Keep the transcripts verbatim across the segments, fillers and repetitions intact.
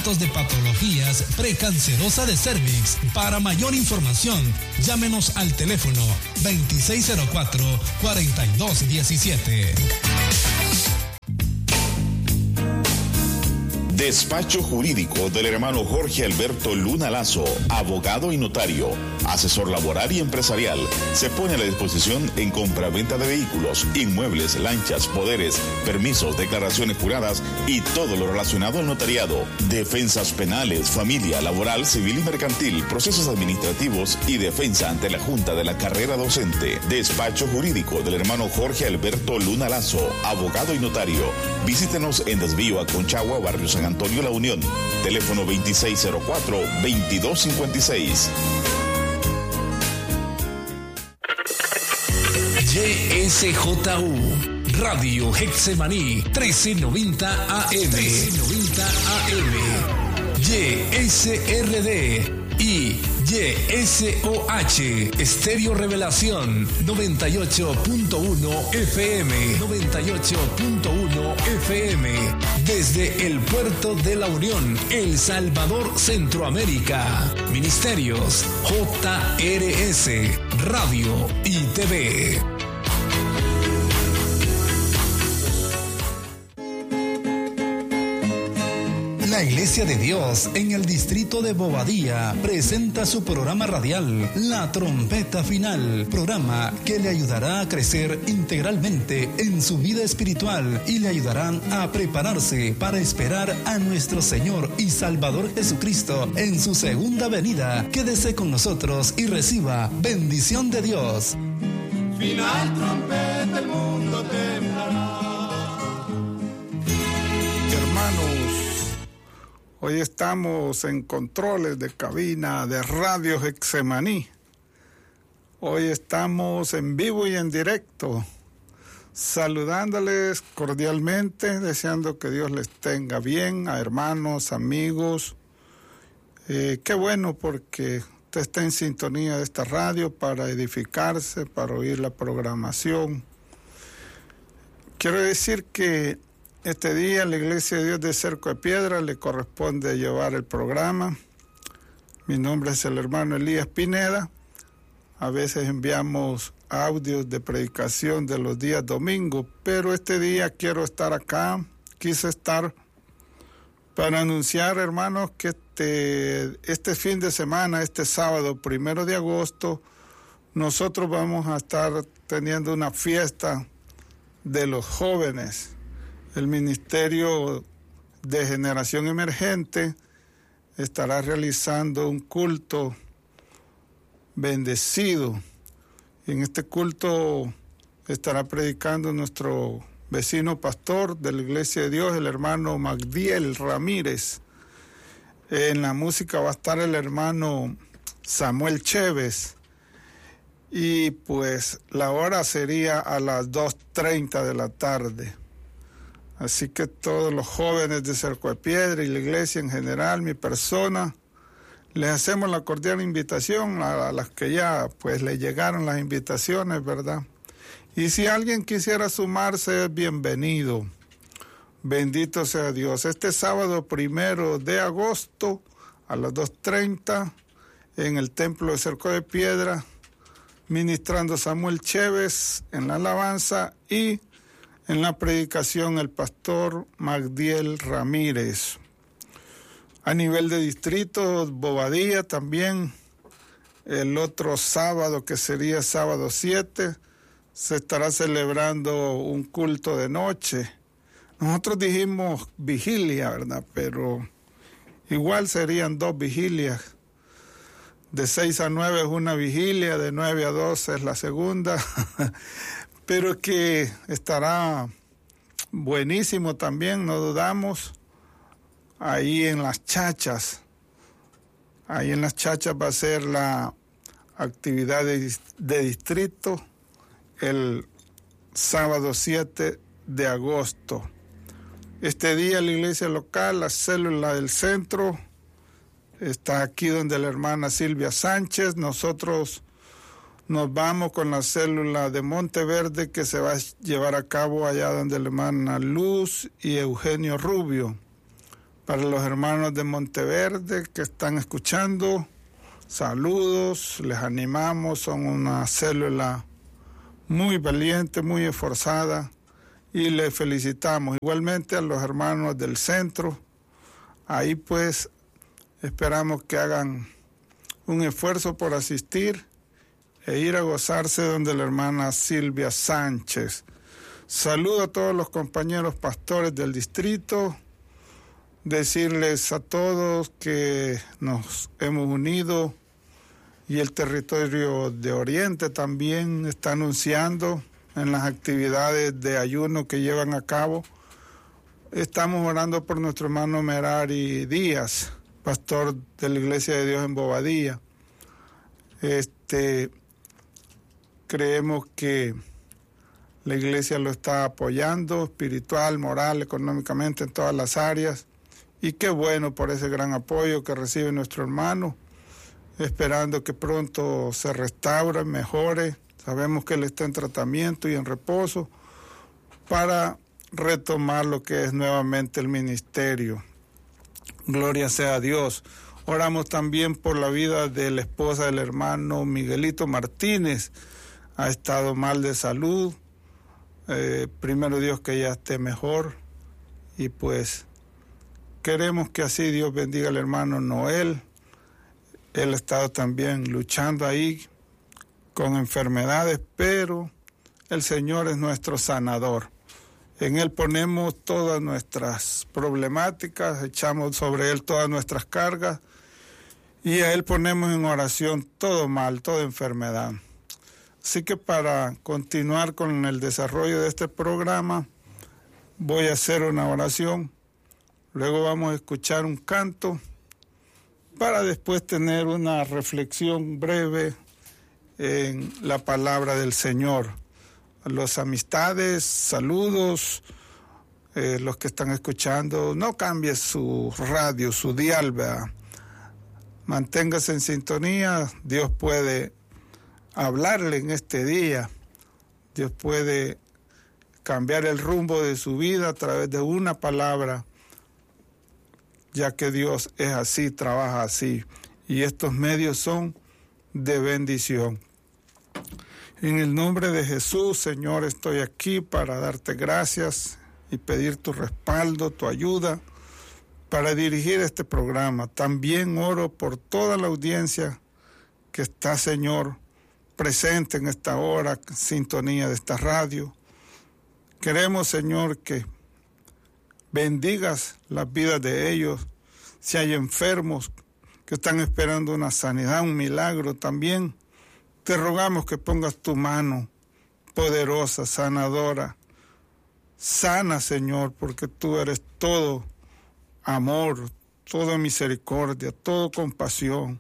tratamientos de patologías precancerosa de cervix. Para mayor información, llámenos al teléfono veintiséis cero cuatro, cuarenta y dos diecisiete. Despacho jurídico del hermano Jorge Alberto Luna Lazo, abogado y notario, asesor laboral y empresarial. Se pone a la disposición en compraventa de vehículos, inmuebles, lanchas, poderes, permisos, declaraciones juradas y todo lo relacionado al notariado. Defensas penales, familia, laboral, civil y mercantil, procesos administrativos y defensa ante la Junta de la Carrera Docente. Despacho jurídico del hermano Jorge Alberto Luna Lazo, abogado y notario. Visítenos en Desvío a Conchagua, Barrio San Antonio La Unión. Teléfono veintiséis cero cuatro, veintidós cincuenta y seis. Y S J U Radio Getsemaní trece noventa A M trece noventa A M Y S R D y Y S O H Estéreo Revelación noventa y ocho punto uno F M noventa y ocho punto uno F M desde el puerto de La Unión, El Salvador, Centroamérica. Ministerios J R S Radio y T V. La Iglesia de Dios en el distrito de Bobadilla presenta su programa radial La Trompeta Final, programa que le ayudará a crecer integralmente en su vida espiritual y le ayudarán a prepararse para esperar a nuestro Señor y Salvador Jesucristo en su segunda venida. Quédese con nosotros y reciba bendición de Dios. Final trompeta, el mundo temblará. Hermanos, hoy estamos en controles de cabina de Radio Getsemaní. Hoy estamos en vivo y en directo, saludándoles cordialmente, deseando que Dios les tenga bien, a hermanos, amigos. Eh, qué bueno porque usted está en sintonía de esta radio para edificarse, para oír la programación. Quiero decir que este día la Iglesia de Dios de Cerco de Piedra le corresponde llevar el programa. Mi nombre es el hermano Elías Pineda. A veces enviamos audios de predicación de los días domingos, pero este día quiero estar acá, quise estar para anunciar, hermanos, que este, este fin de semana, este sábado, primero de agosto, nosotros vamos a estar teniendo una fiesta de los jóvenes. El Ministerio de Generación Emergente estará realizando un culto bendecido. Y en este culto estará predicando nuestro vecino pastor de la Iglesia de Dios, el hermano Magdiel Ramírez. En la música va a estar el hermano Samuel Chévez. Y pues la hora sería a las dos treinta de la tarde. Así que todos los jóvenes de Cerco de Piedra y la iglesia en general, mi persona, les hacemos la cordial invitación a, a las que ya pues le llegaron las invitaciones, ¿verdad? Y si alguien quisiera sumarse, bienvenido. Bendito sea Dios. Este sábado primero de agosto a las dos treinta en el templo de Cerco de Piedra, ministrando Samuel Chévez en la alabanza y en la predicación el pastor Magdiel Ramírez. A nivel de distrito, Bobadilla también, el otro sábado, que sería sábado siete, se estará celebrando un culto de noche. Nosotros dijimos vigilia, ¿verdad? Pero igual serían dos vigilias. De seis a nueve es una vigilia, de nueve a doce es la segunda. Pero que estará buenísimo también, no dudamos, ahí en las chachas. Ahí en las chachas va a ser la actividad de, de distrito el sábado siete de agosto. Este día la iglesia local, la célula del centro, está aquí donde la hermana Silvia Sánchez. Nosotros nos vamos con la célula de Monteverde que se va a llevar a cabo allá donde la hermana Luz y Eugenio Rubio. Para los hermanos de Monteverde que están escuchando, saludos, les animamos, son una célula muy valiente, muy esforzada y les felicitamos. Igualmente a los hermanos del centro, ahí pues esperamos que hagan un esfuerzo por asistir e ir a gozarse donde la hermana Silvia Sánchez. Saludo a todos los compañeros pastores del distrito, decirles a todos que nos hemos unido y el territorio de Oriente también está anunciando en las actividades de ayuno que llevan a cabo. Estamos orando por nuestro hermano Merari Díaz, pastor de la Iglesia de Dios en Bobadilla. Este, creemos que la iglesia lo está apoyando espiritual, moral, económicamente en todas las áreas. Y qué bueno por ese gran apoyo que recibe nuestro hermano, esperando que pronto se restaure, mejore. Sabemos que él está en tratamiento y en reposo para retomar lo que es nuevamente el ministerio. Gloria sea a Dios. Oramos también por la vida de la esposa del hermano Miguelito Martínez. Ha estado mal de salud. Eh, primero Dios que ya esté mejor y pues queremos que así Dios bendiga al hermano Noel. Él ha estado también luchando ahí con enfermedades, pero el Señor es nuestro sanador. En Él ponemos todas nuestras problemáticas, echamos sobre Él todas nuestras cargas y a Él ponemos en oración todo mal, toda enfermedad. Así que para continuar con el desarrollo de este programa, voy a hacer una oración. Luego vamos a escuchar un canto para después tener una reflexión breve en la palabra del Señor. Los amistades, saludos, eh, los que están escuchando, no cambie su radio, su dial, ¿verdad? Manténgase en sintonía, Dios puede hablarle en este día, Dios puede cambiar el rumbo de su vida a través de una palabra, ya que Dios es así, trabaja así, y estos medios son de bendición. En el nombre de Jesús, Señor, estoy aquí para darte gracias y pedir tu respaldo, tu ayuda para dirigir este programa. También oro por toda la audiencia que está, Señor, presente en esta hora, sintonía de esta radio. Queremos, Señor, que bendigas las vidas de ellos. Si hay enfermos que están esperando una sanidad, un milagro también, te rogamos que pongas tu mano poderosa, sanadora. Sana, Señor, porque tú eres todo amor, toda misericordia, todo compasión.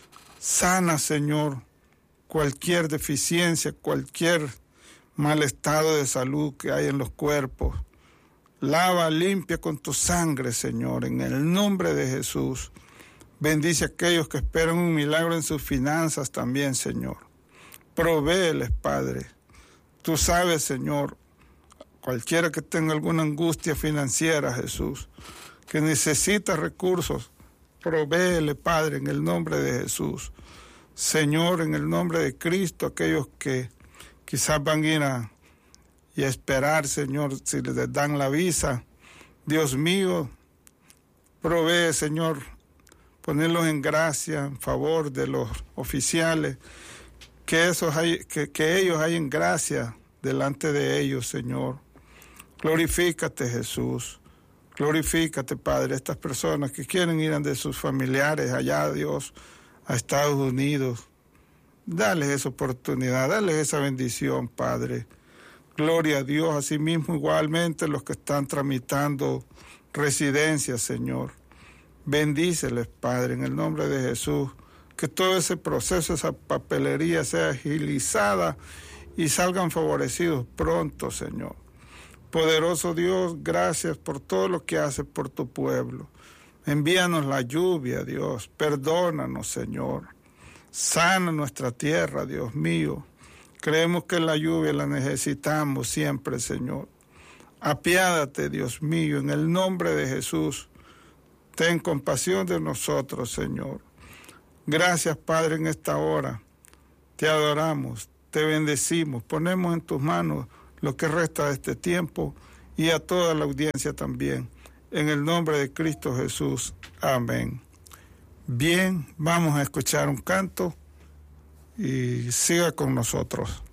Sana, Señor, cualquier deficiencia, cualquier mal estado de salud que hay en los cuerpos. Lava, limpia con tu sangre, Señor, en el nombre de Jesús. Bendice a aquellos que esperan un milagro en sus finanzas también, Señor. Provéeles, Padre. Tú sabes, Señor, cualquiera que tenga alguna angustia financiera, Jesús, que necesita recursos, provéele, Padre, en el nombre de Jesús. Señor, en el nombre de Cristo, aquellos que quizás van a ir a, y a esperar, Señor, si les dan la visa, Dios mío, provee, Señor, ponerlos en gracia, en favor de los oficiales, que, esos hay, que, que ellos hayan gracia delante de ellos, Señor. Glorifícate, Jesús. Glorifícate, Padre, estas personas que quieren ir de sus familiares allá, Dios, a Estados Unidos. Dales esa oportunidad, dales esa bendición, Padre. Gloria a Dios, asimismo igualmente los que están tramitando residencia, Señor. Bendíceles, Padre, en el nombre de Jesús. Que todo ese proceso, esa papelería sea agilizada y salgan favorecidos pronto, Señor. Poderoso Dios, gracias por todo lo que haces por tu pueblo. Envíanos la lluvia, Dios. Perdónanos, Señor. Sana nuestra tierra, Dios mío. Creemos que la lluvia la necesitamos siempre, Señor. Apiádate, Dios mío, en el nombre de Jesús. ten compasión de nosotros, Señor. Gracias, Padre, en esta hora. Te adoramos, te bendecimos, ponemos en tus manos lo que resta de este tiempo y a toda la audiencia también. En el nombre de Cristo Jesús. Amén. Bien, vamos a escuchar un canto y siga con nosotros.